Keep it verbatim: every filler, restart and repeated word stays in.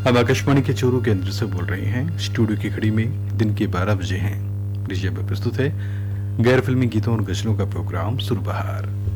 हम आकाशवाणी के चोरू केंद्र से बोल रहे हैं। स्टूडियो की घड़ी में दिन के बारह बजे हैं। लीजिए अब प्रस्तुत है गैर फिल्मी गीतों और गजलों का प्रोग्राम सुरबहार।